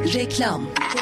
Reklam.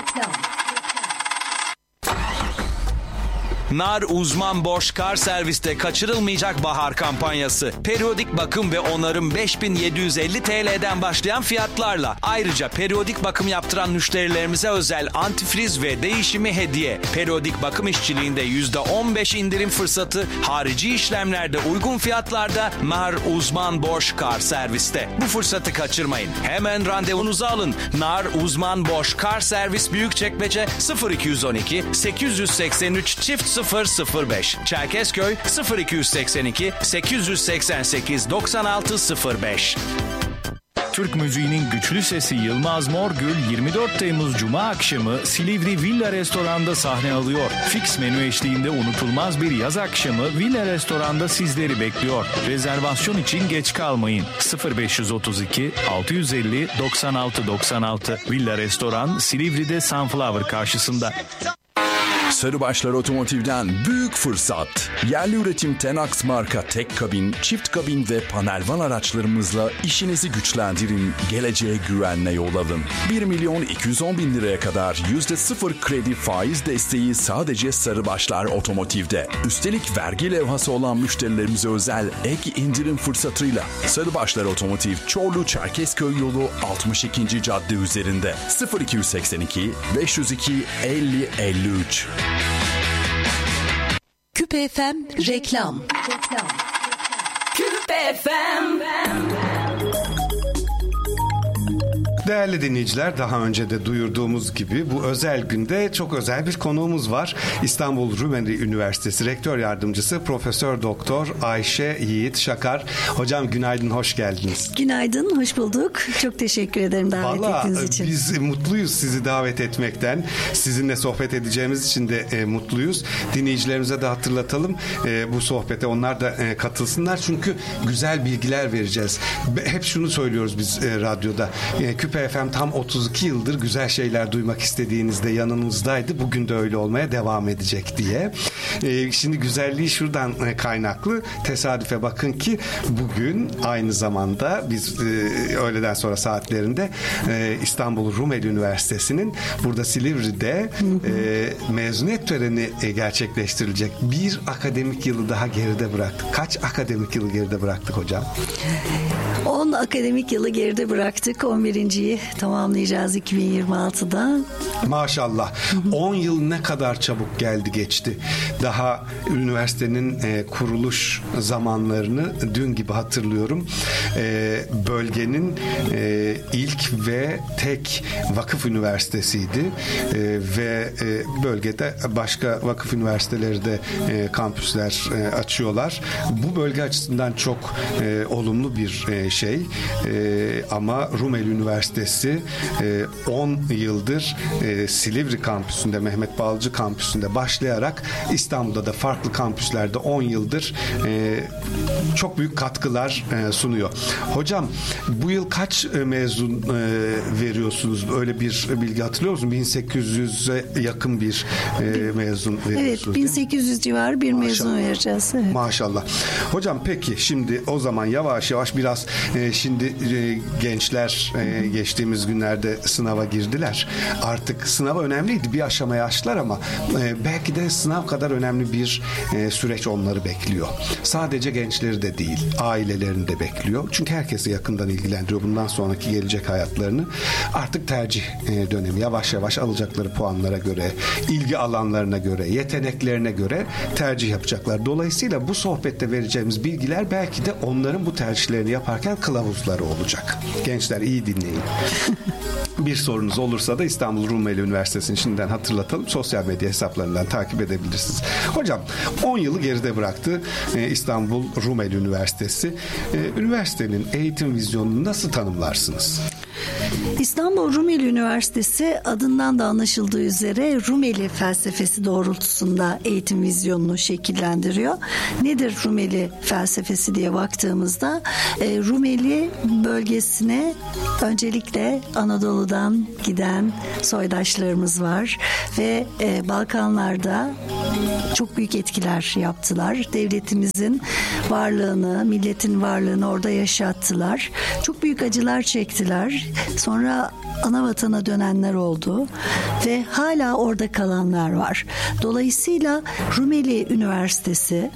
Nar Uzman Bosch Car Servis'te kaçırılmayacak bahar kampanyası. Periyodik bakım ve onarım 5.750 TL'den başlayan fiyatlarla. Ayrıca periyodik bakım yaptıran müşterilerimize özel antifriz ve değişimi hediye. Periyodik bakım işçiliğinde %15 indirim fırsatı, harici işlemlerde uygun fiyatlarda Nar Uzman Bosch Car Servis'te. Bu fırsatı kaçırmayın. Hemen randevunuzu alın. Nar Uzman Bosch Car Servis Büyükçekmece 0212 883 çift 005 Çerkezköy 0282 888 9605. Türk müziğinin güçlü sesi Yılmaz Morgül 24 Temmuz Cuma akşamı Silivri Villa Restoran'da sahne alıyor. Fix menü eşliğinde unutulmaz bir yaz akşamı Villa Restoran'da sizleri bekliyor. Rezervasyon için geç kalmayın. 0532 650 96 96 Villa Restoran Silivri'de Sunflower karşısında. Sarıbaşlar Otomotiv'den büyük fırsat. Yerli üretim Tenax marka tek kabin, çift kabin ve panel van araçlarımızla işinizi güçlendirin, geleceğe güvenle yol alın. 1.210.000 liraya kadar %0 kredi faiz desteği sadece Sarıbaşlar Otomotiv'de. Üstelik vergi levhası olan müşterilerimize özel ek indirim fırsatıyla Sarıbaşlar Otomotiv Çorlu Çerkezköy yolu 62. cadde üzerinde 0282 502 50 53. Küpe FM reklam. Küpe FM. Değerli dinleyiciler, daha önce de duyurduğumuz gibi bu özel günde çok özel bir konuğumuz var. İstanbul Rumeli Üniversitesi Rektör Yardımcısı Profesör Doktor Ayşe Yiğit Şakar. Hocam günaydın, hoş geldiniz. Günaydın, hoş bulduk. Çok teşekkür ederim davet ettiğiniz için. Biz mutluyuz sizi davet etmekten. Sizinle sohbet edeceğimiz için de mutluyuz. Dinleyicilerimize de hatırlatalım. Bu sohbete onlar da katılsınlar. Çünkü güzel bilgiler vereceğiz. Hep şunu söylüyoruz biz radyoda. Küpe FM tam 32 yıldır güzel şeyler duymak istediğinizde yanınızdaydı. Bugün de öyle olmaya devam edecek diye. Şimdi güzelliği şuradan kaynaklı. Tesadüfe bakın ki bugün aynı zamanda biz öğleden sonra saatlerinde İstanbul Rumeli Üniversitesi'nin burada Silivri'de mezuniyet töreni gerçekleştirilecek. Bir akademik yılı daha geride bıraktık. Kaç akademik yılı geride bıraktık hocam? 10 akademik yılı geride bıraktık. 11.'yi tamamlayacağız 2026'da. Maşallah. 10 yıl ne kadar çabuk geldi geçti. Daha üniversitenin kuruluş zamanlarını dün gibi hatırlıyorum. Bölgenin ilk ve tek vakıf üniversitesiydi. Ve bölgede başka vakıf üniversiteleri de kampüsler açıyorlar. Bu bölge açısından çok olumlu bir şey. Ama Rumeli Üniversitesi 10 yıldır Silivri kampüsünde, Mehmet Balcı kampüsünde başlayarak İstanbul'da da farklı kampüslerde 10 yıldır çok büyük katkılar sunuyor. Hocam bu yıl kaç mezun veriyorsunuz? Öyle bir bilgi hatırlıyor musunuz? 1800'e yakın bir mezun veriyorsunuz. Evet, 1800 civarı bir mezun vereceğiz. Evet. Maşallah. Hocam peki şimdi o zaman yavaş yavaş biraz şimdi gençler geçtiğimiz günlerde sınava girdiler. Artık sınav önemliydi. Bir aşamaya açtılar ama belki de sınav kadar önemli bir süreç onları bekliyor. Sadece gençleri de değil, ailelerini de bekliyor. Çünkü herkesi yakından ilgilendiriyor bundan sonraki gelecek hayatlarını. Artık tercih dönemi. Yavaş yavaş alacakları puanlara göre, ilgi alanlarına göre, yeteneklerine göre tercih yapacaklar. Dolayısıyla bu sohbette vereceğimiz bilgiler belki de onların bu tercihlerini yaparken kılavuzları olacak. Gençler iyi dinleyin. Bir sorunuz olursa da İstanbul Rumeli Üniversitesi'ni şimdiden hatırlatalım. Sosyal medya hesaplarından takip edebilirsiniz. Hocam 10 yılı geride bıraktı İstanbul Rumeli Üniversitesi. Üniversitenin eğitim vizyonunu nasıl tanımlarsınız? İstanbul Rumeli Üniversitesi adından da anlaşıldığı üzere Rumeli felsefesi doğrultusunda eğitim vizyonunu şekillendiriyor. Nedir Rumeli felsefesi diye baktığımızda Rumeli bölgesine öncelikle Anadolu'dan giden soydaşlarımız var ve Balkanlarda çok büyük etkiler yaptılar. Devletimizin varlığını, milletin varlığını orada yaşattılar. Çok büyük acılar çektiler. sonra ana vatana dönenler oldu ve hala orada kalanlar var. Dolayısıyla Rumeli Üniversitesi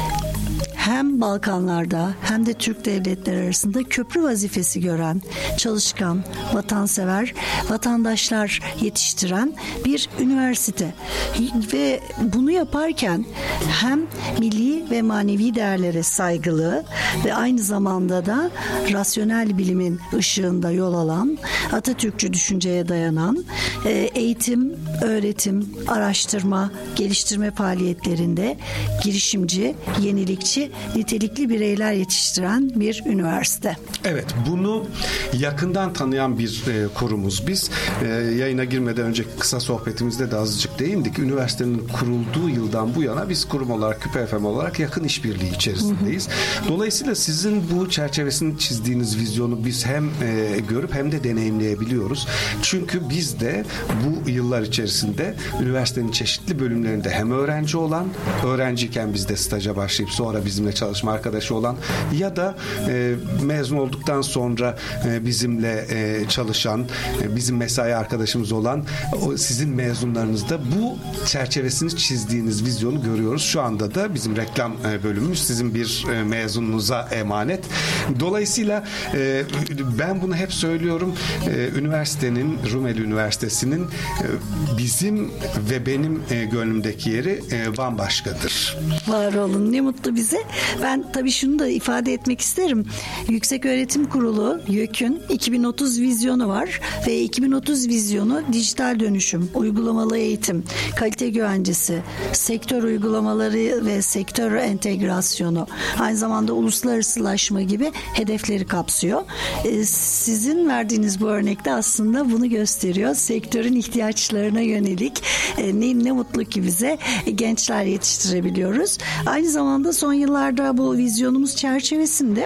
hem Balkanlarda hem de Türk devletleri arasında köprü vazifesi gören, çalışkan, vatansever, vatandaşlar yetiştiren bir üniversite. Ve bunu yaparken hem milli ve manevi değerlere saygılı ve aynı zamanda da rasyonel bilimin ışığında yol alan, Atatürkçü düşünceye dayanan eğitim, öğretim, araştırma, geliştirme faaliyetlerinde girişimci, yenilikçi, nitelikli bireyler yetiştiren bir üniversite. Evet, bunu yakından tanıyan bir kurumuz biz. Yayına girmeden önceki kısa sohbetimizde de azıcık değindik. Üniversitenin kurulduğu yıldan bu yana biz kurum olarak, Küpe FM olarak yakın işbirliği içerisindeyiz. Dolayısıyla sizin bu çerçevesini çizdiğiniz vizyonu biz hem görüp hem de deneyimleyebiliyoruz. Çünkü biz de bu yıllar içerisinde üniversitenin çeşitli bölümlerinde hem öğrenci olan, öğrenciyken bizde staja başlayıp sonra bizimle çalışma arkadaşı olan ya da mezun olduktan sonra bizimle çalışan, bizim mesai arkadaşımız olan sizin mezunlarınızda bu çerçevesini çizdiğiniz vizyonu görüyoruz. Şu anda da bizim reklam bölümümüz sizin bir mezununuza emanet. Dolayısıyla ben bunu hep söylüyorum. Üniversitenin, Rumeli Üniversitesi'nin bizim ve benim gönlümdeki yeri bambaşkadır. Var olun. Ne mutlu bize. Ben tabii şunu da ifade etmek isterim. Yükseköğretim Kurulu, YÖK'ün 2030 vizyonu var ve 2030 vizyonu dijital dönüşüm, uygulamalı eğitim, kalite güvencesi, sektör uygulamaları ve sektör entegrasyonu, aynı zamanda uluslararasılaşma gibi hedefleri kapsıyor. Sizin verdiğiniz bu örnekte aslında bunu gösteriyor. Sektörün ihtiyaçlarına yönelik ne mutlu ki bize gençler yetiştirebiliyoruz. Aynı zamanda son yıllarda bu vizyonumuz çerçevesinde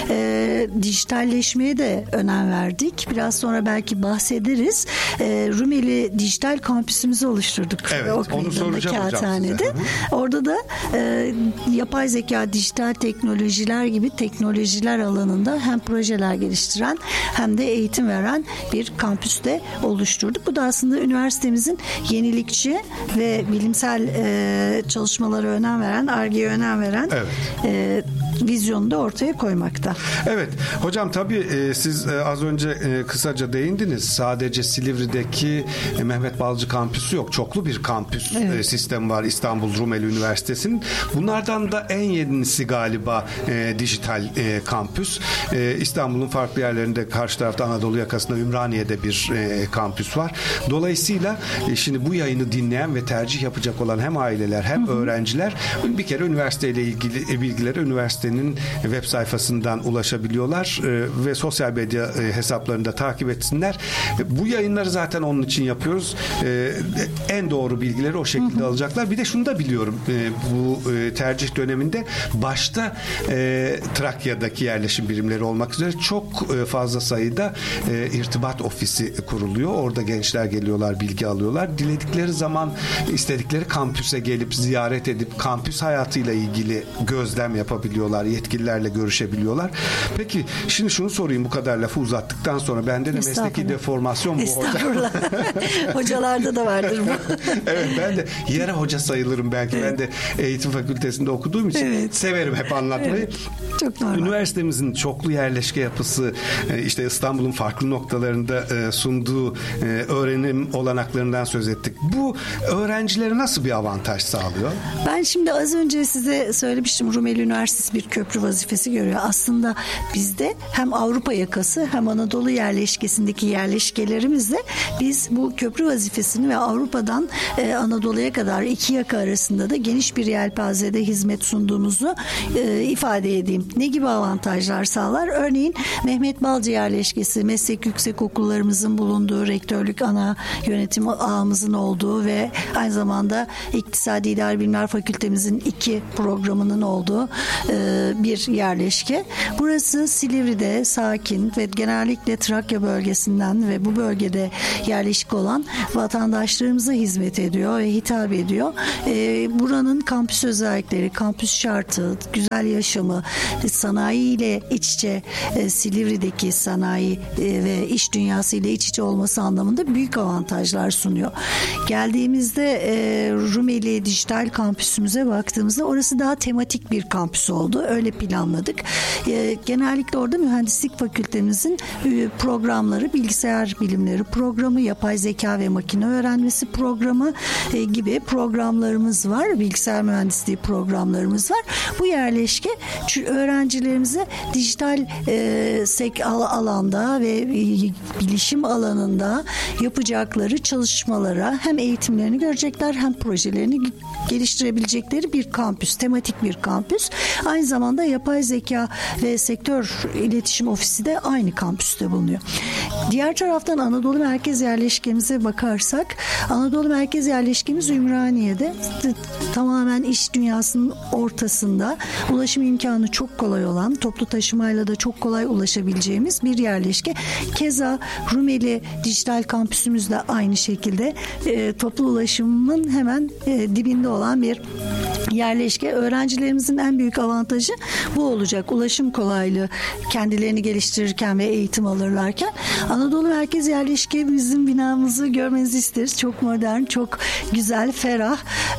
dijitalleşmeye de önem verdik. Biraz sonra belki bahsederiz. Rumeli Dijital Kampüsümüzü oluşturduk. Evet, onu soracağım hocam size. Orada da yapay zeka, dijital teknolojiler gibi teknolojiler alanında hem projeler geliştiren hem de eğitim veren bir kampüs de oluşturduk. Bu da aslında üniversitemizin yenilikçi ve bilimsel çalışmalara önem veren, Ar-Ge'ye önem veren vizyonu da ortaya koymakta. Evet. Hocam tabii siz az önce kısaca değindiniz. Sadece Silivri'deki Mehmet Balcı kampüsü yok. Çoklu bir kampüs sistemi var İstanbul Rumeli Üniversitesi'nin. Bunlardan da en yenisi galiba dijital kampüs. İstanbul'un farklı yerlerinde, karşı tarafta Anadolu yakasında Ümraniye'de bir kampüs var. Dolayısıyla şimdi bu yayını dinleyen ve tercih yapacak olan hem aileler hem öğrenciler bir kere üniversiteyle ilgili bilgileri üniversitenin web sayfasından ulaşabiliyorlar ve sosyal medya hesaplarında takip etsinler. Bu yayınları zaten onun için yapıyoruz. En doğru bilgileri o şekilde alacaklar. Bir de şunu da biliyorum. Bu tercih döneminde başta Trakya'daki yerleşim birimleri olmak üzere çok fazla sayıda irtibat ofisi kuruluyor. Orada gençler geliyorlar, bilgi alıyorlar. Diledikleri zaman istedikleri kampüse gelip ziyaret edip kampüs hayatıyla ilgili gözlem yapabiliyorlar. Yetkililerle görüşebiliyorlar. Peki şimdi şunu sorayım, bu kadar lafı uzattıktan sonra bende de mesleki deformasyon bu hocam. Hocalarda da vardır bu. Evet, ben de yarı hoca sayılırım belki. Ben de eğitim fakültesinde okuduğum için severim hep anlatmayı. Evet. Çok normal. Üniversitemizin çoklu yerleşke yapısı, işte İstanbul'un farklı noktalarında sunduğu öğrenim olanaklarından söz ettik. Bu öğrencilere nasıl bir avantaj sağlıyor? Ben şimdi az önce size söylemiştim, Rumeli Üniversitesi bir köprü vazifesi görüyor. Aslında bizde hem Avrupa yakası hem Anadolu yerleşkesindeki yerleşkelerimizle biz bu köprü vazifesini ve Avrupa'dan Anadolu'ya kadar iki yaka arasında da geniş bir yelpazede hizmet sunduğumuzu ifade edeyim. Ne gibi avantajlar sağlar? Örneğin Mehmet Balcı yerleşkesi, meslek yüksek okullarımızın bulunduğu, rektörlük ana yönetim ağımızın olduğu ve aynı zamanda İktisadi İdari Bilimler Fakültemizin 2 programının olduğu bir yerleşke. Burası Silivri'de sakin ve genellikle Trakya bölgesinden ve bu bölgede yerleşik olan vatandaşlarımıza hizmet ediyor ve hitap ediyor. Buranın kampüs özellikleri, kampüs şartı, güzel yaşamı, sanayi ile iç içe, Silivri'deki sanayi ve iş dünyası ile iç içe olması anlamında büyük avantajlar sunuyor. Geldiğimizde Rumeli Dijital Kampüsümüze baktığımızda orası daha tematik bir kampüs oldu. Öyle planladık. Genellikle orada mühendislik fakültemizin programları, bilgisayar bilimleri programı, yapay zeka ve makine öğrenmesi programı gibi programlarımız var. Bilgisayar mühendisliği programlarımız var. Bu yerleşke öğrencilerimize dijital alanda ve bilişim alanında yapacakları çalışmalara hem eğitimlerini görecekler hem projelerini geliştirebilecekleri bir kampüs, tematik bir kampüs. Aynı zamanda yapay zeka ve sektör iletişim ofisi de aynı kampüste bulunuyor. Diğer taraftan Anadolu Merkez Yerleşkemize bakarsak, Anadolu Merkez Yerleşkemiz Ümraniye'de tamamen iş dünyasının ortasında, ulaşım imkanı çok kolay olan, toplu taşımayla da çok kolay ulaşabileceğimiz bir yerleşke. Keza Rumeli Dijital Kampüsümüz de aynı şekilde toplu ulaşımın hemen dibinde olan bir yerleşke. Öğrencilerimizin en büyük avantajı bu olacak. Ulaşım kolaylığı, kendilerini geliştirirken ve eğitim alırlarken. Anadolu Merkez Yerleşke bizim binamızı görmenizi isteriz. Çok modern, çok güzel, ferah,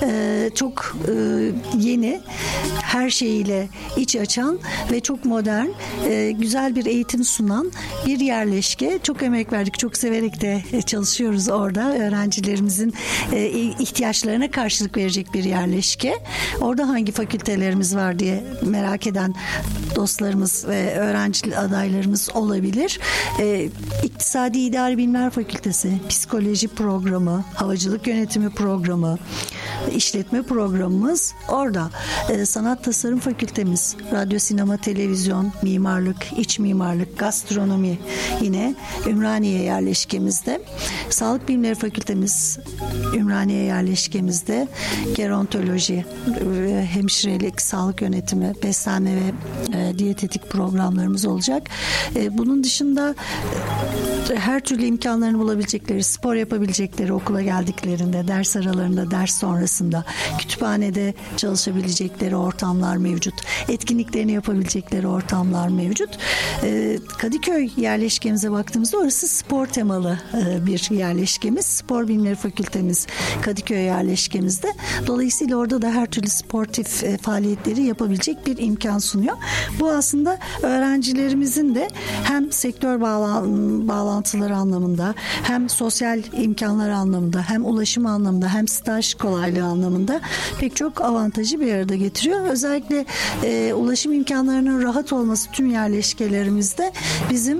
çok yeni, her şeyiyle iç açan ve çok modern, güzel bir eğitim sunan bir yerleşke. Çok emek verdik, çok severek de çalışıyoruz orada. Öğrencilerimizin ihtiyaçlarına karşılık verecek bir yerleşke. Orada hangi fakültelerimiz var diye merak eden dostlarımız ve öğrenci adaylarımız olabilir. İktisadi İdari Bilimler Fakültesi, Psikoloji programı, Havacılık Yönetimi programı, işletme programımız orada. Sanat Tasarım Fakültemiz, Radyo, Sinema, Televizyon, Mimarlık, İç Mimarlık, Gastronomi yine Ümraniye yerleşkemizde. Sağlık Bilimleri Fakültemiz Ümraniye yerleşkemizde. Gerontoloji, hemşirelik, sağlık yönetimi, beslenme ve diyetetik programlarımız olacak. Bunun dışında her türlü imkanlarını bulabilecekleri, spor yapabilecekleri okula geldiklerinde, ders aralarında, ders sonrasında, kütüphanede çalışabilecekleri ortamlar mevcut. Etkinliklerini yapabilecekleri ortamlar mevcut. Kadıköy yerleşkemize baktığımızda orası spor temalı bir yerleşkemiz. Spor Bilimleri Fakültemiz Kadıköy yerleşkemizde. Dolayısıyla orada da her türlü sportif faaliyetleri yapabilecek bir imkan sunuyor. Bu aslında öğrencilerimizin de hem sektör bağlantıları anlamında, hem sosyal imkanlar anlamında, hem ulaşım anlamında, hem staj kolaylığı anlamında pek çok avantajı bir arada getiriyor. Özellikle ulaşım imkanlarının rahat olması tüm yerleşkelerimizde bizim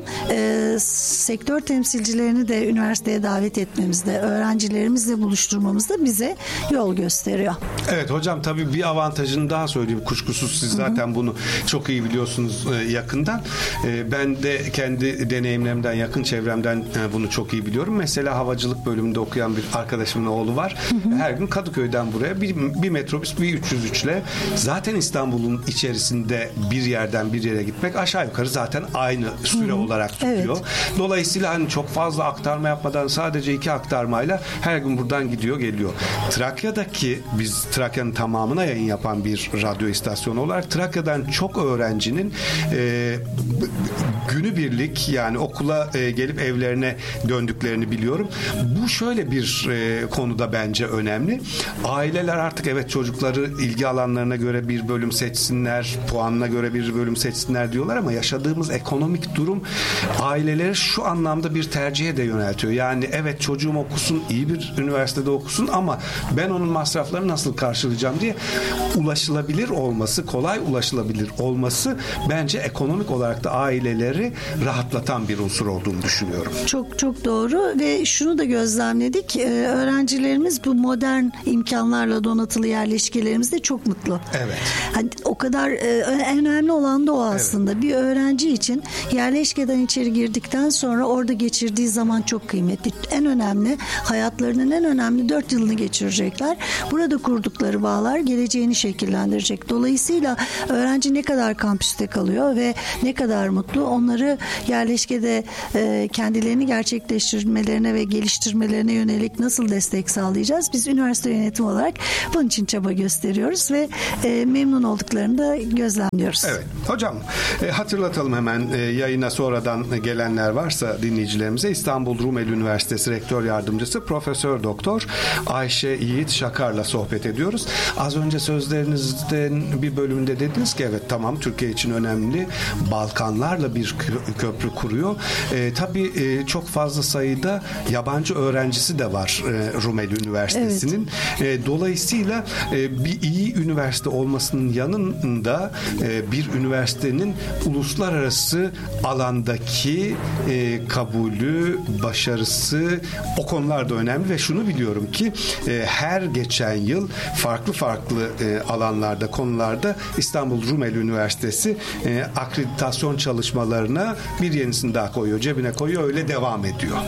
sektör temsilcilerini de üniversiteye davet etmemizde, öğrencilerimizle buluşturmamızda bize yol gösteriyor. Evet hocam, tabii bir avantajını daha söyleyeyim. Kuşkusuz siz zaten bunu çok iyi biliyorsunuz yakından. Ben de kendi deneyimlerimden, yakın çevremden bunu çok iyi biliyorum. Mesela havacılık bölümünde okuyan bir arkadaşımın oğlu var. Her gün Kadıköy'den buraya bir metrobüs, bir 303 ile zaten İstanbul'un içerisinde bir yerden bir yere gitmek aşağı yukarı zaten aynı süre olarak tutuyor. Evet. Dolayısıyla hani çok fazla aktarma yapmadan sadece 2 aktarmayla her gün buradan gidiyor geliyor. Trakya'daki, biz Trakya'nın tamamına yayın yapan bir radyo istasyonu olarak Trakya'dan çok öğrencinin günübirlik, yani okula gelip evlerine döndüklerini biliyorum. Bu şöyle bir konuda bence önemli. Aileler artık evet çocukları ilgi alanlarına göre bir bölüm seçsinler, puanına göre bir bölüm seçsinler diyorlar ama yaşadığımız ekonomik durum aileleri şu anlamda bir tercihe de yöneltiyor. Yani evet çocuğum okusun, iyi bir üniversitede okusun ama ben onun masraflarını nasıl karşılayacağım diye ulaşılabilir olması, kolay ulaşılabilir olması bence ekonomik olarak da aileleri rahatlatan bir unsur olduğunu düşünüyorum. Çok çok doğru ve şunu da gözlemledik. Öğrencilerimiz bu modern imkanlarla donatılı yerleşkelerimizde çok mutlu. Evet. Hani kadar en önemli olan da o aslında. Evet. Bir öğrenci için yerleşkeden içeri girdikten sonra orada geçirdiği zaman çok kıymetli. En önemli, hayatlarının en önemli 4 yılını geçirecekler. Burada kurdukları bağlar geleceğini şekillendirecek. Dolayısıyla öğrenci ne kadar kampüste kalıyor ve ne kadar mutlu, onları yerleşkede kendilerini gerçekleştirmelerine ve geliştirmelerine yönelik nasıl destek sağlayacağız? Biz üniversite yönetimi olarak bunun için çaba gösteriyoruz ve memnun olduklarını da gözlemliyoruz. Evet. Hocam hatırlatalım hemen, yayına sonradan gelenler varsa dinleyicilerimize. İstanbul Rumeli Üniversitesi Rektör Yardımcısı Profesör Doktor Ayşe Yiğit Şakar'la sohbet ediyoruz. Az önce sözlerinizden bir bölümünde dediniz ki evet, tamam, Türkiye için önemli, Balkanlarla bir köprü kuruyor. Tabii çok fazla sayıda yabancı öğrencisi de var Rumeli Üniversitesi'nin. Evet. Dolayısıyla bir iyi üniversite olmasının yanında bir üniversitenin uluslararası alandaki kabulü, başarısı, o konular da önemli ve şunu biliyorum ki her geçen yıl farklı alanlarda, konularda İstanbul Rumeli Üniversitesi akreditasyon çalışmalarına bir yenisini daha koyuyor, cebine koyuyor, öyle devam ediyor.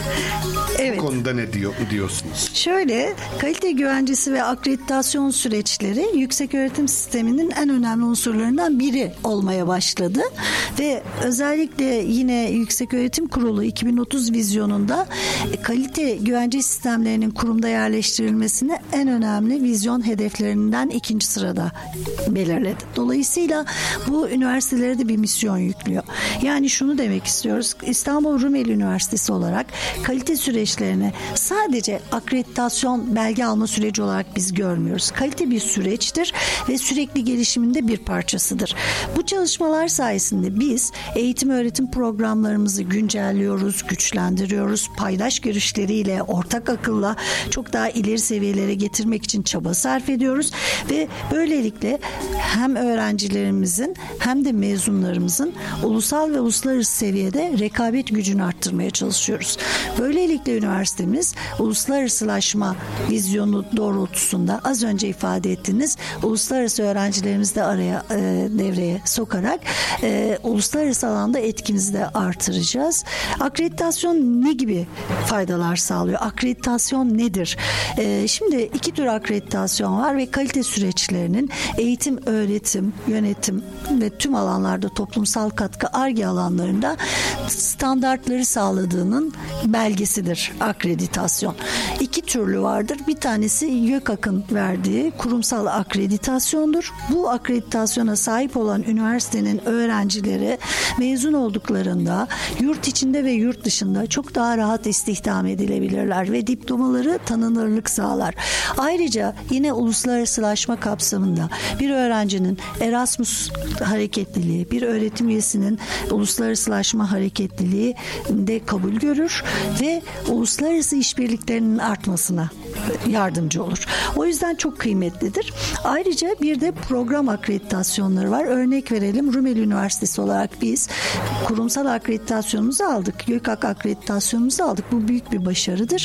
Evet. Bu konuda ne diyorsunuz? Şöyle, kalite güvencesi ve akreditasyon süreçleri yükseköğretim sisteminin en önemli unsurlarından biri olmaya başladı ve özellikle yine Yükseköğretim Kurulu 2030 vizyonunda kalite güvence sistemlerinin kurumda yerleştirilmesini en önemli vizyon hedeflerinden ikinci sırada belirledi. Dolayısıyla bu üniversitelere de bir misyon yüklüyor. Yani şunu demek istiyoruz. İstanbul Rumeli Üniversitesi olarak kalite süreçlerini sadece akreditasyon belge alma süreci olarak biz görmüyoruz. Kalite bir süreçtir ve sürekli gelişiminde bir parçasıdır. Bu çalışmalar sayesinde biz eğitim öğretim programlarımızı güncelliyoruz, güçlendiriyoruz. Paydaş görüşleriyle, ortak akılla çok daha ileri seviyelere getirmek için çaba sarf ediyoruz ve böylelikle hem öğrencilerimizin hem de mezunlarımızın ulusal ve uluslararası seviyede rekabet gücünü arttırmaya çalışıyoruz. Böylelikle üniversitemiz uluslararasılaşma vizyonu doğrultusunda az önce ifade ettiğiniz uluslararası öğrencilerimizi de devreye sokarak uluslararası alanda etkimizi de artıracağız. Akreditasyon ne gibi faydalar sağlıyor? Akreditasyon nedir? Şimdi iki tür akreditasyon var ve kalite süreçlerinin eğitim, öğretim, yönetim ve tüm alanlarda toplumsal katkı Ar-Ge alanlarında standartları sağladığının belgesidir akreditasyon. İki türlü vardır. Bir tanesi YÖKAK'ın verdiği kurumsal akreditasyondur. Bu akreditasyona sahip olan üniversitenin öğrencileri mezun olduklarında yurt içinde ve yurt dışında çok daha rahat istihdam edilebilirler ve diplomaları tanınırlık sağlar. Ayrıca yine uluslararasılaşma kapsamında bir öğrencinin Erasmus hareketliliği, bir öğretim üyesinin uluslararasılaşma hareketliliği de kabul görür ve uluslararası işbirliklerinin artmasına yardımcı olur. O yüzden çok kıymetlidir. Ayrıca bir de program akreditasyonları var. Örnek verelim, Rumeli Üniversitesi olarak biz kurumsal akreditasyonumuzu aldık. YÖKAK akreditasyonumuzu aldık. Bu büyük bir başarıdır.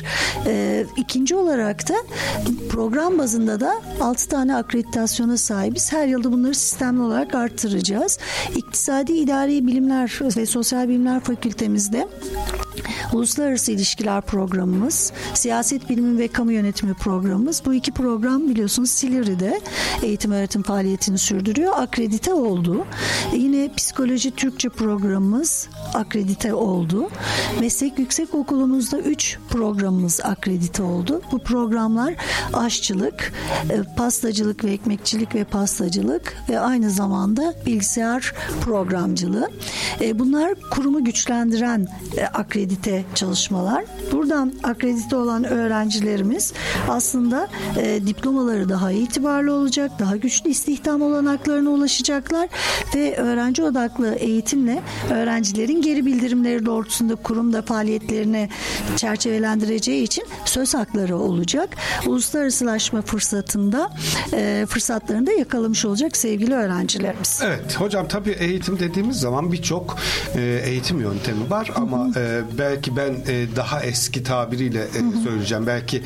İkinci olarak da program bazında da 6 tane akreditasyona sahibiz. Her yılda bunları sistemli olarak artıracağız. İktisadi İdari Bilimler ve Sosyal Bilimler Fakültemizde Uluslararası İlişkiler programımız, Siyaset Bilimi ve Kamu Yönetimi programımız. Bu iki program biliyorsunuz Silivri'de eğitim öğretim faaliyetini sürdürüyor. Akredite oldu. Yine Psikoloji Türkçe programımız akredite oldu. Meslek Yüksekokulumuzda 3 programımız akredite oldu. Bu programlar aşçılık, pastacılık ve ekmekçilik ve pastacılık ve aynı zamanda bilgisayar programcılığı. Bunlar kurumu güçlendiren akredite çalışmalar. Buradan akredite olan öğrencilerimiz aslında diplomaları daha itibarlı olacak, daha güçlü istihdam olanaklarına ulaşacaklar ve öğrenci odaklı eğitimle öğrencilerin geri bildirimleri doğrultusunda kurumda faaliyetlerini çerçevelendireceği için söz hakları olacak. Uluslararasılaşma fırsatlarını da yakalamış olacak sevgili öğrencilerimiz. Evet hocam, tabii eğitim dediğimiz zaman birçok eğitim yöntemi var ama belki ben daha eski tabiriyle söyleyeceğim. Belki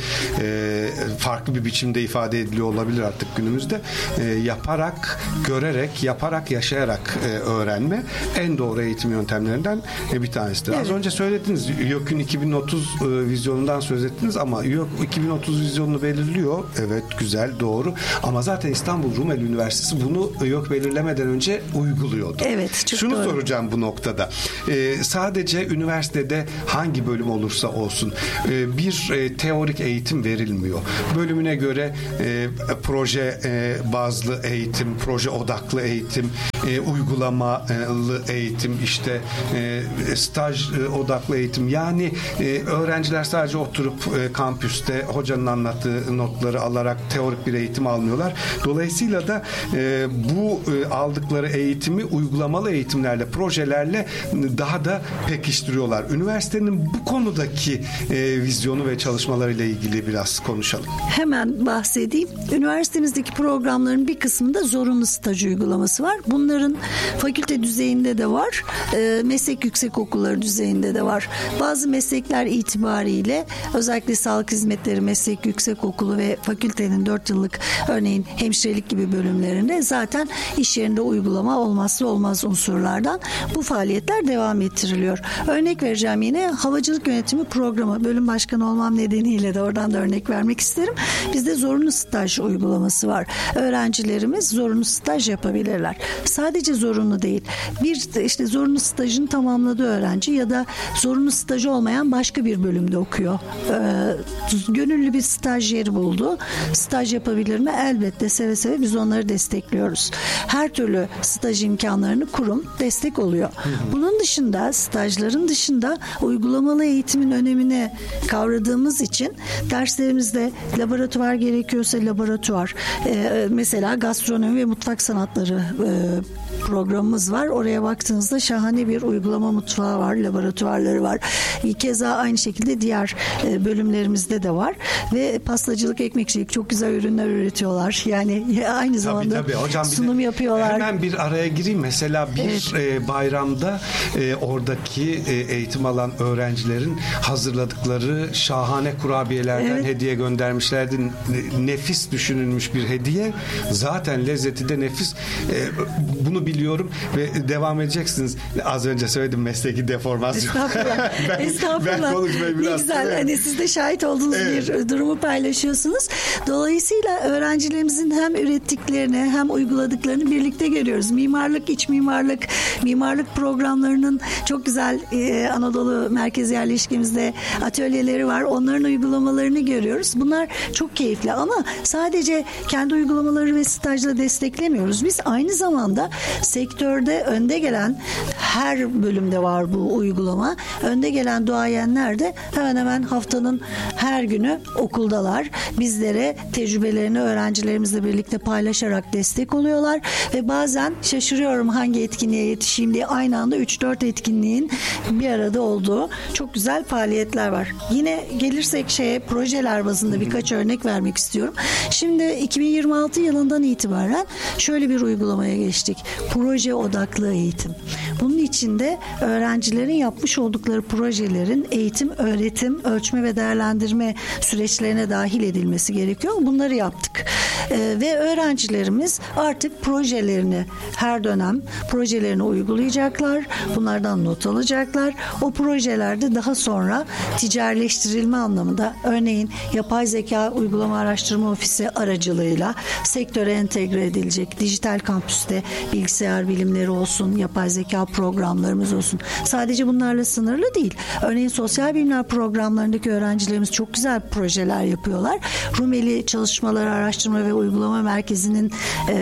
farklı bir biçimde ifade ediliyor olabilir artık günümüzde. Yaparak, görerek, yaparak, yaşayarak öğrenme en doğru eğitim yöntemlerinden bir tanesidir. Evet. Az önce söylediniz, YÖK'ün 2030 vizyonundan söz ettiniz ama YÖK 2030 vizyonunu belirliyor. Evet, güzel, doğru. Ama zaten İstanbul Rumeli Üniversitesi bunu YÖK belirlemeden önce uyguluyordu. Evet, çok Şunu doğru. soracağım bu noktada. Sadece üniversitede hangi bölüm olursa olsun bir teorik eğitim verilmiyor. Bölümüne göre proje bazlı eğitim, proje odaklı eğitim, uygulamalı eğitim, işte staj odaklı eğitim. Yani öğrenciler sadece oturup kampüste hocanın anlattığı notları alarak teorik bir eğitim almıyorlar. Dolayısıyla da bu aldıkları eğitimi uygulamalı eğitimlerle, projelerle daha da pekiştiriyorlar. Üniversitenin bu konudaki vizyonu ve çalışmalarıyla ilgili biraz konuşalım. Hemen bahsedeyim. Üniversitemizdeki programların bir kısmında zorunlu staj uygulaması var. Bunların fakülte düzeyinde de var. Meslek yüksekokulları düzeyinde de var. Bazı meslekler itibariyle özellikle sağlık hizmetleri meslek yüksekokulu ve fakültenin 4 yıllık örneğin hemşirelik gibi bölümlerinde zaten iş yerinde uygulama olmazsa olmaz unsurlardan bu faaliyetler devam ettiriliyor. Örnek vereceğim, yine havacılık yönetimi programı, bölüm başkanı olmam nedeniyle de oradan da örnek vermek isterim. Bizde zorunlu staj uygulaması var. Öğrencilerimiz zorunlu staj yapabilirler. Sadece zorunlu değil. Bir işte zorunlu stajını tamamladığı öğrenci ya da zorunlu stajı olmayan başka bir bölümde okuyor. Gönüllü bir stajyeri buldu. Staj yapabilir mi? Elbette, seve seve biz onları destekliyoruz. Her türlü staj imkanlarını kurum destek oluyor. Bunun dışında, stajların dışında uygulamalı eğitimin önemini kavradığımız için derslerimizde laboratuvar gerekiyorsa laboratuvar, mesela gastronomi ve mutfak sanatları programımız var. Oraya baktığınızda şahane bir uygulama mutfağı var, laboratuvarları var. Keza aynı şekilde diğer bölümlerimizde de var ve pastacılık, ekmekçilik çok güzel ürünler üretiyorlar. Yani aynı zamanda tabii. Hocam, sunum yapıyorlar. Hemen bir araya gireyim. Mesela bir bayramda oradaki eğitim alan öğrencilerin hazırladıkları şahane kurabiyelerden hediye göndermişlerdi. Nefis düşünülmüş bir hediye. Zaten lezzeti de nefis. Bunu biliyorum ve devam edeceksiniz. Az önce söyledim, mesleki deformasyon. Estağfurullah. Ben konuşmayı biraz... Ne güzel. Hani siz de şahit olduğunuz bir durumu paylaşıyorsunuz. Dolayısıyla öğrencilerimizin hem ürettiklerini hem uyguladıklarını birlikte görüyoruz. Mimarlık, iç mimarlık, mimarlık programlarının çok güzel Anadolu merkezi yerleşkemizde atölyeleri var. Onların uygulamalarını görüyoruz. Bunlar çok keyifli ama sadece kendi uygulamaları ve stajla desteklemiyoruz. Biz aynı zamanda sektörde önde gelen, her bölümde var bu uygulama. Önde gelen duayenler de hemen hemen haftanın her günü okuldalar. Bizlere tecrübelerini öğrencilerimizle birlikte paylaşarak destek oluyorlar ve bazen şaşırıyorum hangi etkinliğe yetişeyim diye, aynı anda 3-4 etkinliğin bir arada olduğu çok güzel faaliyetler var. Yine gelirsek projeler bazında birkaç örnek vermek istiyorum. Şimdi 2026 yılından itibaren şöyle bir uygulamaya geçtik. Proje odaklı eğitim. Bunun içinde öğrencilerin yapmış oldukları projelerin eğitim, öğretim, ölçme ve değerlendirme süreçlerine dahil edilmesi gerekiyor. Bunları yaptık. Ve öğrencilerimiz artık projelerini, her dönem projelerini uygulayacaklar. Bunlardan not alacaklar. O projelerde daha sonra ticarileştirilme anlamında, örneğin yapay zeka uygulama araştırma ofisi aracılığıyla sektöre entegre edilecek, dijital kampüste bilgisayar bilimleri olsun, yapay zeka programlarımız olsun. Sadece bunlarla sınırlı değil. Örneğin sosyal bilimler programlarındaki öğrencilerimiz çok güzel projeler yapıyorlar. Rumeli Çalışmaları Araştırma ve Uygulama Merkezi'nin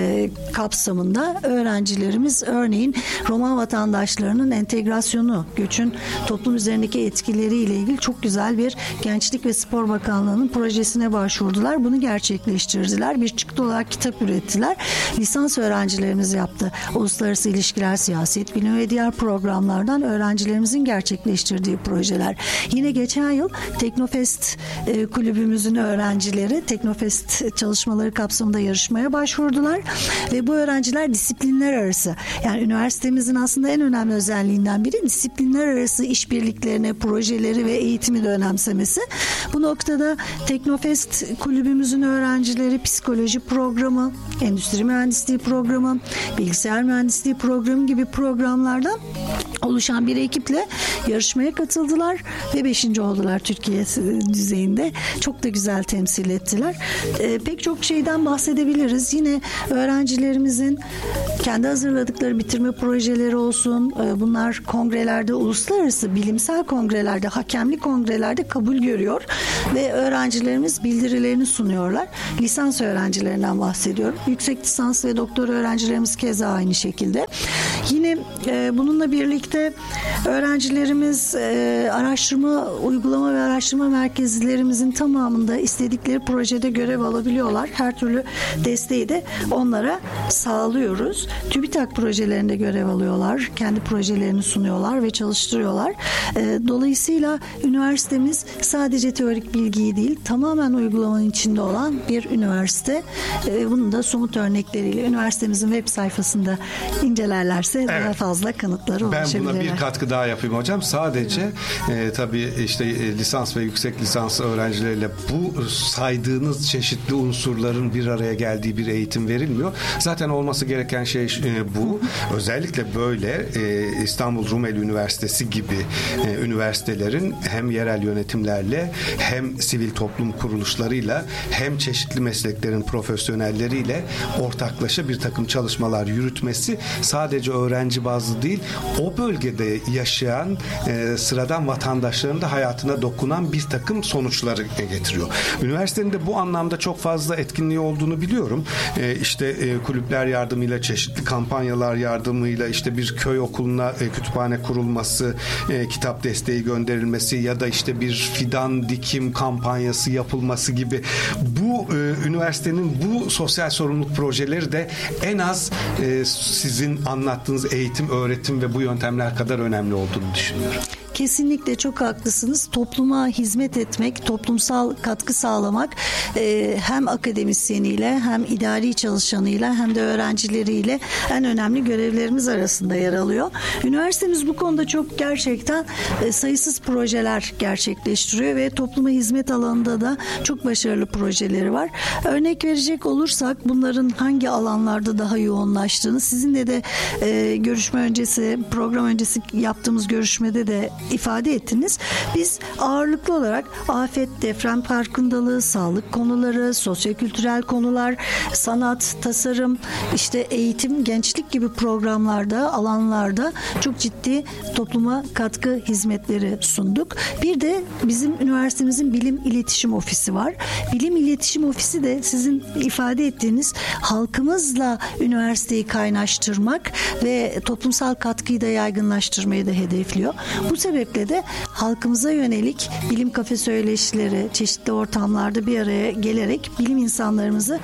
kapsamında öğrencilerimiz örneğin Roman vatandaşlarının entegrasyonu, göçün toplum üzerindeki etkileriyle ilgili çok güzel bir Gençlik ve Spor Bakanlığı'nın projesine başvurdular. Bunu gerçekleştirdiler. Bir çıktı olarak kitap ürettiler. Lisans öğrencilerimiz yaptı. Uluslararası ilişkiler, siyaset bilimi ve diğer popüler programlardan öğrencilerimizin gerçekleştirdiği projeler. Yine geçen yıl Teknofest kulübümüzün öğrencileri Teknofest çalışmaları kapsamında yarışmaya başvurdular ve bu öğrenciler disiplinler arası, yani üniversitemizin aslında en önemli özelliğinden biri disiplinler arası işbirliklerine, projeleri ve eğitimi de önemsemesi. Bu noktada Teknofest kulübümüzün öğrencileri psikoloji programı, endüstri mühendisliği programı, bilgisayar mühendisliği programı gibi programlardan oluşan bir ekiple yarışmaya katıldılar ve 5. oldular Türkiye düzeyinde. Çok da güzel temsil ettiler. Pek çok şeyden bahsedebiliriz. Yine öğrencilerimizin kendi hazırladıkları bitirme projeleri olsun. Bunlar kongrelerde, uluslararası bilimsel kongrelerde, hakemli kongrelerde kabul görüyor ve öğrencilerimiz bildirilerini sunuyorlar. Lisans öğrencilerinden bahsediyorum. Yüksek lisans ve doktor öğrencilerimiz keza aynı şekilde. Yine bununla birlikte öğrencilerimiz uygulama ve araştırma merkezlerimizin tamamında istedikleri projede görev alabiliyorlar. Her türlü desteği de onlara sağlıyoruz. TÜBİTAK projelerinde görev alıyorlar. Kendi projelerini sunuyorlar ve çalıştırıyorlar. Dolayısıyla üniversitemiz sadece teorik bilgiyi değil, tamamen uygulamanın içinde olan bir üniversite. Bunun da somut örnekleriyle üniversitemizin web sayfasında incelerlerse daha fazla kanıtları ulaşabilirler. Ben buna bir katkı daha yapayım hocam. Sadece tabii işte lisans ve yüksek lisans öğrencileriyle bu saydığınız çeşitli unsurların bir araya geldiği bir eğitim verilmiyor. Zaten olması gereken şey bu. Özellikle böyle İstanbul Rumeli Üniversitesi gibi üniversitelerin hem yerel yönetimlerle hem sivil toplum kuruluşlarıyla hem çeşitli mesleklerin profesyonelleriyle ortaklaşa bir takım çalışmalar yürütmesi sadece öğrenci bazlı değil, o bölgede yaşayan sıradan vatandaşların da hayatına dokunan bir takım sonuçları getiriyor. Üniversitenin de bu anlamda çok fazla etkinliği olduğunu biliyorum. İşte kulüpler yardımıyla, çeşitli kampanyalar yardımıyla, işte bir köy okuluna kütüphane kurulması, kitap desteği gönderilmesi ya da işte bir fidan dikim kampanyası yapılması gibi bu üniversitenin bu sosyal sorumluluk projeleri de en az sizin anlattığınız eğitim, öğretim ve bu yöntemler kadar önemli olduğunu düşünüyorum. Kesinlikle çok haklısınız. Topluma hizmet etmek, toplumsal katkı sağlamak hem akademisyeniyle hem idari çalışanıyla hem de öğrencileriyle en önemli görevlerimiz arasında yer alıyor. Üniversitemiz bu konuda çok gerçekten sayısız projeler gerçekleştiriyor ve topluma hizmet alanında da çok başarılı projeleri var. Örnek verecek olursak bunların hangi alanlarda daha yoğunlaştığını sizinle de görüşme öncesi, program öncesi yaptığımız görüşmede de ifade ettiniz. Biz ağırlıklı olarak afet, deprem farkındalığı, sağlık konuları, sosyokültürel konular, sanat, tasarım, işte eğitim, gençlik gibi programlarda, alanlarda çok ciddi topluma katkı hizmetleri sunduk. Bir de bizim üniversitemizin Bilim İletişim Ofisi var. Bilim İletişim Ofisi de sizin ifade ettiğiniz halkımızla üniversiteyi kaynaştırmak ve toplumsal katkıyı da yaygınlaştırmayı da hedefliyor. Bu sebeple de halkımıza yönelik bilim kafe söyleşileri, çeşitli ortamlarda bir araya gelerek bilim insanlarımızı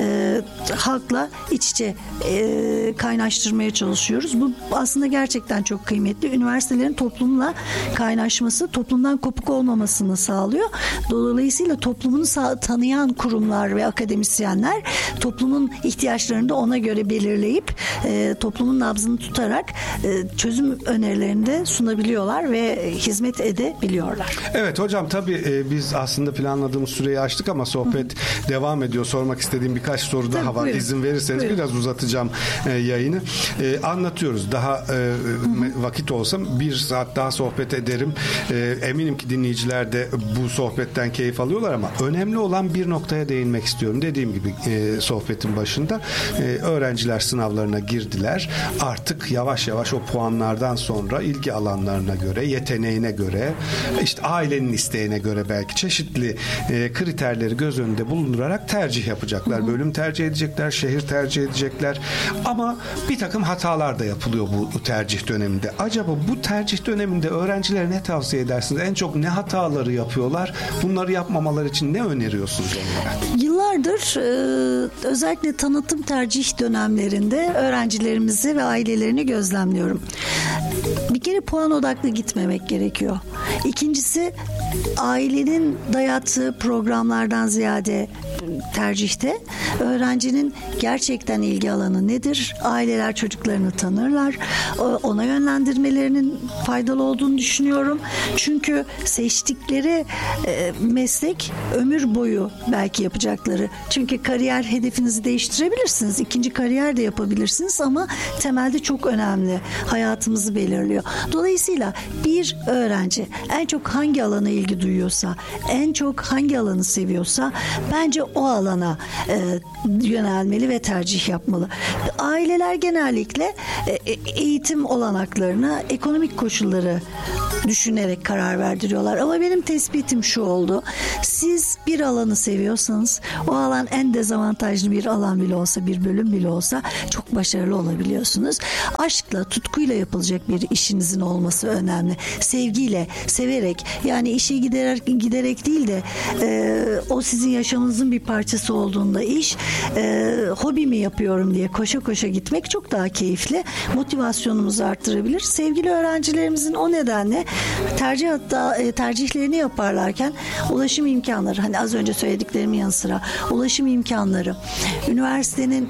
halkla iç içe kaynaştırmaya çalışıyoruz. Bu aslında gerçekten çok kıymetli. Üniversitelerin toplumla kaynaşması, toplumdan kopuk olmamasını sağlıyor. Dolayısıyla toplumunu tanıyan kurumlar ve akademisyenler toplumun ihtiyaçlarını da ona göre belirleyip toplumun nabzını tutarak çözüm önerilerini de sunabiliyorlar ve hizmet edebiliyorlar. Evet hocam, tabii biz aslında planladığımız süreyi açtık ama sohbet devam ediyor. Sormak istediğim birkaç soru daha var. Buyurun. İzin verirseniz biraz uzatacağım yayını. Anlatıyoruz. Daha vakit olsa bir saat daha sohbet ederim. Eminim ki dinleyiciler de bu sohbetten keyif alıyorlar ama önemli olan bir noktaya değinmek istiyorum. Dediğim gibi sohbetin başında öğrenciler sınavlarına girdiler. Artık yavaş yavaş o puanlardan sonra ilgi alanlarına göre göre, yeteneğine göre, işte ailenin isteğine göre belki çeşitli kriterleri göz önünde bulundurarak tercih yapacaklar. Bölüm tercih edecekler, şehir tercih edecekler. Ama bir takım hatalar da yapılıyor bu tercih döneminde. Acaba bu tercih döneminde öğrencilere ne tavsiye edersiniz? En çok ne hataları yapıyorlar? Bunları yapmamaları için ne öneriyorsunuz onlara? Yıllardır özellikle tanıtım tercih dönemlerinde öğrencilerimizi ve ailelerini gözlemliyorum. Bir kere puan odaklı gitmemek gerekiyor. İkincisi, ailenin dayattığı programlardan ziyade tercihte öğrencinin gerçekten ilgi alanı nedir? Aileler çocuklarını tanırlar. Ona yönlendirmelerinin faydalı olduğunu düşünüyorum. Çünkü seçtikleri meslek ömür boyu belki yapacakları. Çünkü kariyer hedefinizi değiştirebilirsiniz. İkinci kariyer de yapabilirsiniz ama temelde çok önemli. Hayatımızı belirliyor. Dolayısıyla bir öğrenci en çok hangi alana ilgi duyuyorsa, en çok hangi alanı seviyorsa bence o alana yönelmeli ve tercih yapmalı. Aileler genellikle eğitim olanaklarını, ekonomik koşulları düşünerek karar verdiriyorlar. Ama benim tespitim şu oldu. Siz bir alanı seviyorsanız o alan en dezavantajlı bir alan bile olsa, bir bölüm bile olsa çok başarılı olabiliyorsunuz. Aşkla, tutkuyla yapılacak bir işinizin olması önemli. Sevgiyle, severek, yani işi giderek değil de o sizin yaşamınızın bir parçası olduğunda iş, hobi mi yapıyorum diye koşa koşa gitmek çok daha keyifli. Motivasyonumuzu arttırabilir. Sevgili öğrencilerimizin o nedenle tercihlerini yaparlarken ulaşım imkanları, hani az önce söylediklerimin yanı sıra ulaşım imkanları, üniversitenin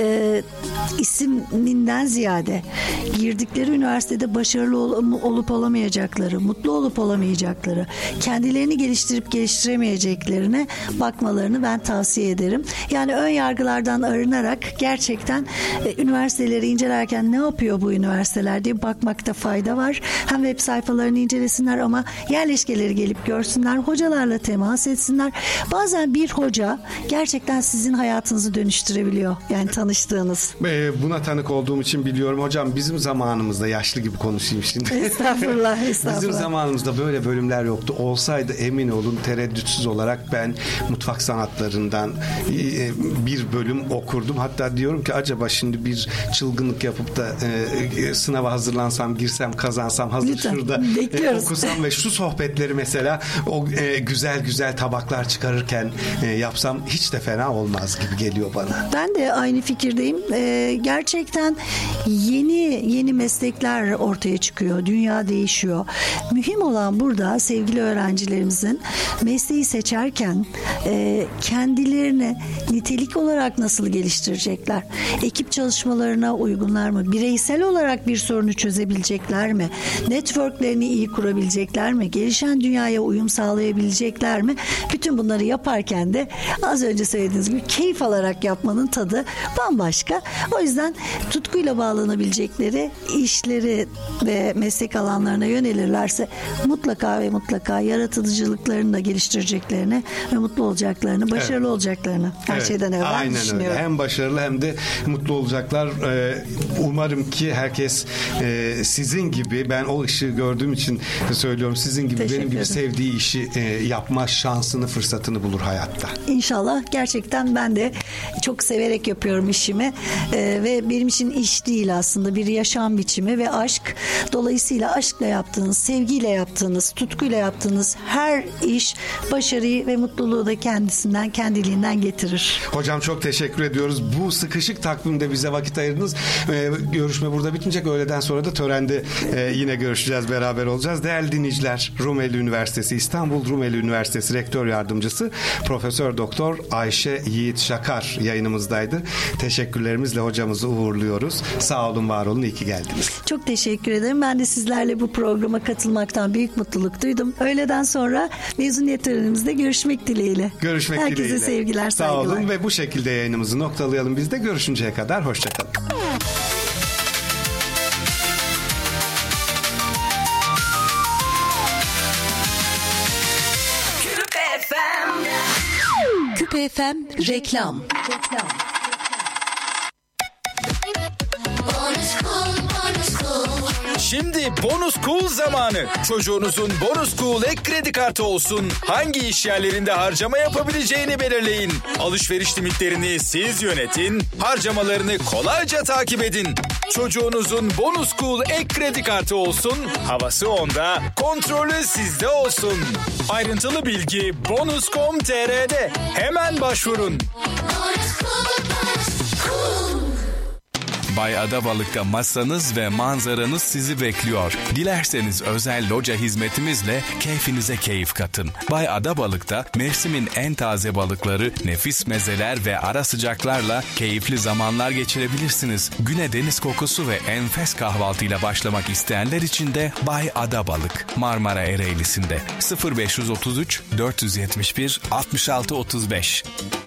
isminden ziyade girdikleri üniversitede başarılı olup olamayacakları, mutlu olup olamayacakları, kendilerini geliştirip geliştiremeyeceklerine bakmalarını ben tavsiye ederim. Yani ön yargılardan arınarak gerçekten üniversiteleri incelerken ne yapıyor bu üniversiteler diye bakmakta fayda var. Hem web sayfalarını incelesinler ama yerleşkeleri gelip görsünler, hocalarla temas etsinler. Bazen bir hoca gerçekten sizin hayatınızı dönüştürebiliyor. Yani tanıştığınız. Buna tanık olduğum için biliyorum. Hocam bizim zamanımızda, yaşlı gibi konuşayım şimdi. Estağfurullah. Bizim zamanımızda böyle bölümler yoktu. Olsaydı emin olun tereddütsüz olarak ben mutfak sanatlarından bir bölüm okurdum. Hatta diyorum ki acaba şimdi bir çılgınlık yapıp da sınava hazırlansam, girsem, kazansam, hazır lütfen, şurada okusam ve şu sohbetleri mesela o güzel güzel tabaklar çıkarırken yapsam hiç de fena olmaz gibi geliyor bana. Ben de aynı fikirdeyim. Gerçekten yeni meslekler ortaya çıkıyor. Dünya değişiyor. Mühim olan burada sevgili öğrencilerimizin mesleği seçerken kendilerini nitelik olarak nasıl geliştirecekler? Ekip çalışmalarına uygunlar mı? Bireysel olarak bir sorunu çözebilecekler mi? Networklerini iyi kurabilecekler mi? Gelişen dünyaya uyum sağlayabilecekler mi? Bütün bunları yaparken de az önce söylediğiniz gibi keyif alarak yapmanın tadı bambaşka. O yüzden tutkuyla bağlanabilecekleri işleri ve meslek alanlarına yönelirlerse mutlaka yaratıcılıklarını da geliştireceklerini ve mutlu olacaklarını, başarılı olacaklarını her şeyden evvel düşünüyorum. Öyle. Hem başarılı hem de mutlu olacaklar. Umarım ki herkes sizin gibi, ben o ışığı gördüğüm için söylüyorum, sizin gibi benim gibi sevdiği işi yapma şansını, fırsatını bulur hayatta. İnşallah. Gerçekten ben de çok severek yapıyorum işimi ve benim için iş değil aslında, bir yaşam biçimi ve aşk. Dolayısıyla aşkla yaptığınız, sevgiyle yaptığınız, tutkuyla yaptığınız her iş başarıyı ve mutluluğu da kendiliğinden getirir. Hocam çok teşekkür ediyoruz. Bu sıkışık takvimde bize vakit ayırdınız. Görüşme burada bitmeyecek. Öğleden sonra da törende yine görüşeceğiz, beraber olacağız. Değerli dinleyiciler, Rumeli Üniversitesi, İstanbul Rumeli Üniversitesi Rektör Yardımcısı Profesör Doktor Ayşe Yiğit Şakar yayınımızdaydı. Teşekkürlerimizle hocamızı uğurluyoruz. Sağ olun, var olun, iyi ki geldiniz. Çok teşekkür ederim. Ben de sizlerle bu programa katılmaktan büyük mutluluk duydum. Öğleden sonra mezuniyet törenimizde görüşmek dileğiyle. Herkese sevgiler, saygılar. Sağ olun ve bu şekilde yayınımızı noktalayalım. Biz de görüşünceye kadar hoşçakalın. Küpe FM reklam. Bonus cool. Şimdi Bonus Cool zamanı. Çocuğunuzun Bonus Cool ek kredi kartı olsun. Hangi iş yerlerinde harcama yapabileceğini belirleyin. Alışveriş limitlerini siz yönetin. Harcamalarını kolayca takip edin. Çocuğunuzun Bonus Cool ek kredi kartı olsun. Havası onda, kontrolü sizde olsun. Ayrıntılı bilgi bonus.com.tr'de. Hemen başvurun. Bay Adabalık'ta masanız ve manzaranız sizi bekliyor. Dilerseniz özel loca hizmetimizle keyfinize keyif katın. Bay Adabalık'ta mevsimin en taze balıkları, nefis mezeler ve ara sıcaklarla keyifli zamanlar geçirebilirsiniz. Güne deniz kokusu ve enfes kahvaltıyla başlamak isteyenler için de Bay Adabalık, Marmara Ereğlisi'nde. 0533 471 66 35.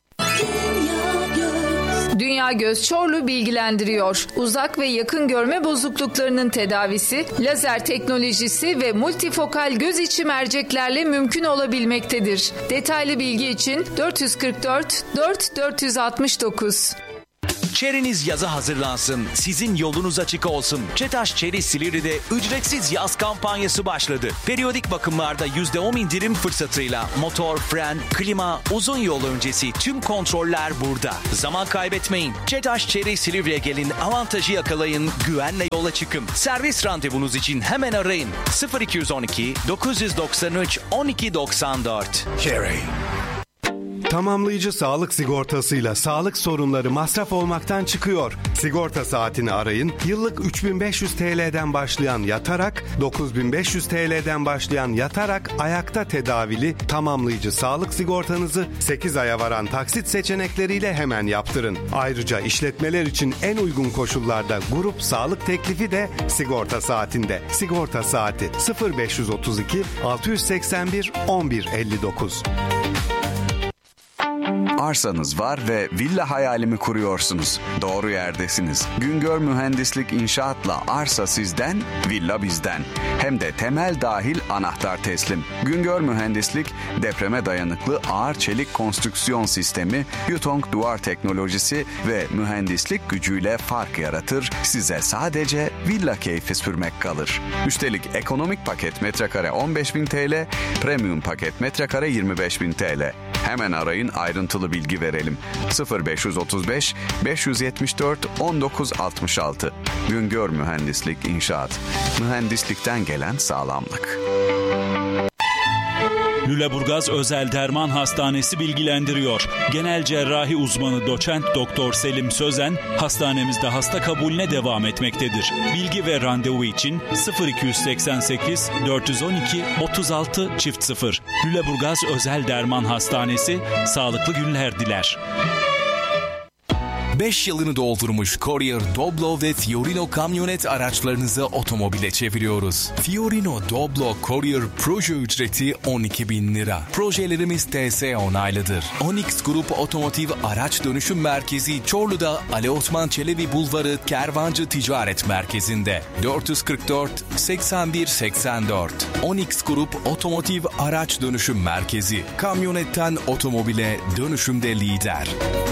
Dünya Göz Çorlu bilgilendiriyor. Uzak ve yakın görme bozukluklarının tedavisi, lazer teknolojisi ve multifokal göz içi merceklerle mümkün olabilmektedir. Detaylı bilgi için 444 469. Çeriniz yaza hazırlansın. Sizin yolunuz açık olsun. Çetaş Çeri Silivri'de ücretsiz yaz kampanyası başladı. Periyodik bakımlarda %10 indirim fırsatıyla motor, fren, klima, uzun yol öncesi tüm kontroller burada. Zaman kaybetmeyin. Çetaş Çeri Silivri'ye gelin, avantajı yakalayın, güvenle yola çıkın. Servis randevunuz için hemen arayın. 0212 993 1294. Cherry. Tamamlayıcı sağlık sigortasıyla sağlık sorunları masraf olmaktan çıkıyor. Sigorta saatini arayın. Yıllık 3500 TL'den başlayan yatarak, 9500 TL'den başlayan yatarak ayakta tedavili tamamlayıcı sağlık sigortanızı 8 aya varan taksit seçenekleriyle hemen yaptırın. Ayrıca işletmeler için en uygun koşullarda grup sağlık teklifi de sigorta saatinde. Sigorta saati 0532 681 1159. Arsanız var ve villa hayalimi kuruyorsunuz. Doğru yerdesiniz. Güngör Mühendislik İnşaat'la arsa sizden, villa bizden. Hem de temel dahil anahtar teslim. Güngör Mühendislik, depreme dayanıklı ağır çelik konstrüksiyon sistemi, Yutong duvar teknolojisi ve mühendislik gücüyle fark yaratır. Size sadece villa keyfi sürmek kalır. Üstelik ekonomik paket metrekare 15.000 TL, premium paket metrekare 25.000 TL. Hemen arayın, ayrıntılı bilgi verelim. 0535 574 1966. Güngör Mühendislik İnşaat. Mühendislikten gelen sağlamlık. Lüleburgaz Özel Derman Hastanesi bilgilendiriyor. Genel cerrahi uzmanı doçent doktor Selim Sözen hastanemizde hasta kabulüne devam etmektedir. Bilgi ve randevu için 0288 412 36 0. Lüleburgaz Özel Derman Hastanesi sağlıklı günler diler. 5 yılını doldurmuş Courier, Doblo ve Fiorino kamyonet araçlarınızı otomobile çeviriyoruz. Fiorino Doblo Courier proje ücreti 12.000 lira. Projelerimiz TS onaylıdır. Onyx Grup Otomotiv Araç Dönüşüm Merkezi Çorlu'da Ali Osman Çelebi Bulvarı Kervancı Ticaret Merkezi'nde. 444 81 84. Onyx Grup Otomotiv Araç Dönüşüm Merkezi. Kamyonetten otomobile dönüşümde lider.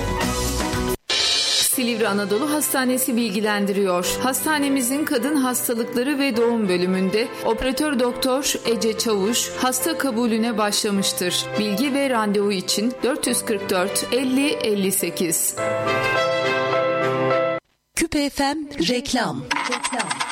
Silivri Anadolu Hastanesi bilgilendiriyor. Hastanemizin kadın hastalıkları ve doğum bölümünde operatör doktor Ece Çavuş hasta kabulüne başlamıştır. Bilgi ve randevu için 444 50 58. Küpe FM reklam.